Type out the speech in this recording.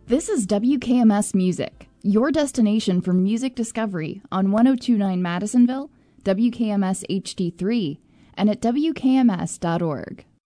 This is WKMS Music, your destination for music discovery on 1029 Madisonville, WKMS HD3, and at WKMS.org.